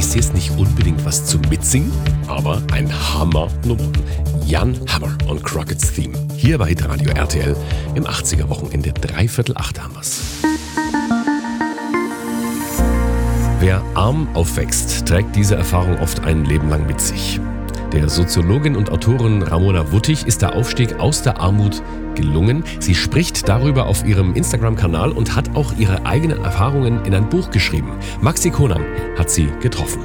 ist jetzt nicht unbedingt was zum Mitsingen, aber ein Hammer-Nummer. Jan Hammer und Crockett's Theme. Hier bei Hitradio RTL im 80er-Wochenende. 7:45 haben wir's. Wer arm aufwächst, trägt diese Erfahrung oft ein Leben lang mit sich. Der Soziologin und Autorin Ramona Wuttig ist der Aufstieg aus der Armut gelungen. Sie spricht darüber auf ihrem Instagram-Kanal und hat auch ihre eigenen Erfahrungen in ein Buch geschrieben. Maxi Conan hat sie getroffen.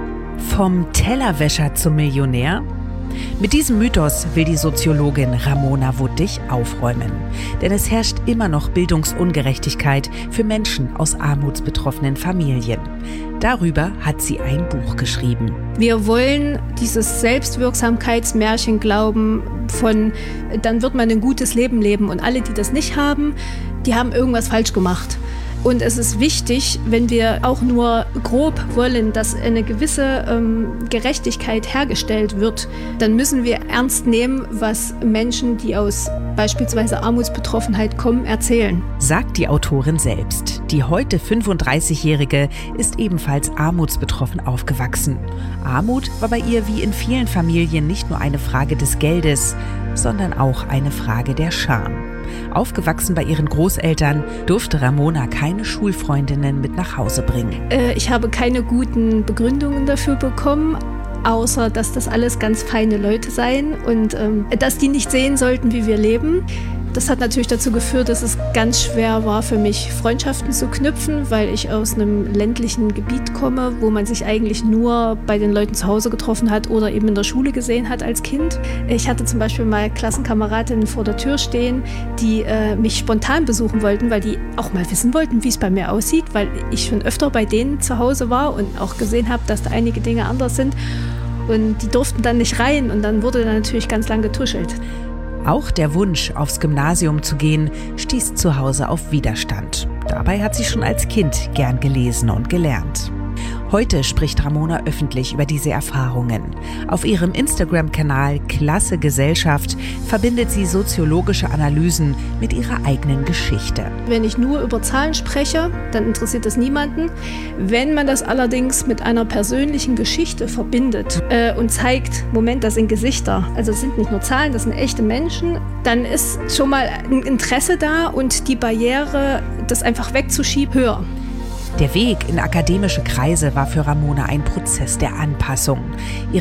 Vom Tellerwäscher zum Millionär? Mit diesem Mythos will die Soziologin Ramona Wuttig aufräumen. Denn es herrscht immer noch Bildungsungerechtigkeit für Menschen aus armutsbetroffenen Familien. Darüber hat sie ein Buch geschrieben. Wir wollen dieses Selbstwirksamkeitsmärchen glauben von, dann wird man ein gutes Leben leben. Und alle, die das nicht haben, die haben irgendwas falsch gemacht. Und es ist wichtig, wenn wir auch nur grob wollen, dass eine gewisse Gerechtigkeit hergestellt wird, dann müssen wir ernst nehmen, was Menschen, die aus beispielsweise Armutsbetroffenheit kommen, erzählen. Sagt die Autorin selbst. Die heute 35-Jährige ist ebenfalls armutsbetroffen aufgewachsen. Armut war bei ihr wie in vielen Familien nicht nur eine Frage des Geldes, sondern auch eine Frage der Scham. Aufgewachsen bei ihren Großeltern, durfte Ramona keine Schulfreundinnen mit nach Hause bringen. Ich habe keine guten Begründungen dafür bekommen, außer dass das alles ganz feine Leute seien und dass die nicht sehen sollten, wie wir leben. Das hat natürlich dazu geführt, dass es ganz schwer war für mich, Freundschaften zu knüpfen, weil ich aus einem ländlichen Gebiet komme, wo man sich eigentlich nur bei den Leuten zu Hause getroffen hat oder eben in der Schule gesehen hat als Kind. Ich hatte zum Beispiel mal Klassenkameradinnen vor der Tür stehen, die mich spontan besuchen wollten, weil die auch mal wissen wollten, wie es bei mir aussieht, weil ich schon öfter bei denen zu Hause war und auch gesehen habe, dass da einige Dinge anders sind. Und die durften dann nicht rein und dann wurde dann natürlich ganz lang getuschelt. Auch der Wunsch, aufs Gymnasium zu gehen, stieß zu Hause auf Widerstand. Dabei hat sie schon als Kind gern gelesen und gelernt. Heute spricht Ramona öffentlich über diese Erfahrungen. Auf ihrem Instagram-Kanal Klasse Gesellschaft verbindet sie soziologische Analysen mit ihrer eigenen Geschichte. Wenn ich nur über Zahlen spreche, dann interessiert das niemanden. Wenn man das allerdings mit einer persönlichen Geschichte verbindet und zeigt, Moment, das sind Gesichter, also es sind nicht nur Zahlen, das sind echte Menschen, dann ist schon mal ein Interesse da und die Barriere, das einfach wegzuschieben, höher. Der Weg in akademische Kreise war für Ramona ein Prozess der Anpassung.